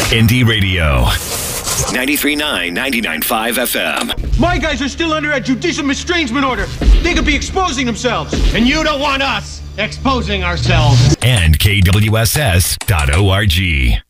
Indie Radio. 93.9, 99.5 FM. My guys are still under a judicial estrangement order. They could be exposing themselves. And you don't want us exposing ourselves. And KWSS.org.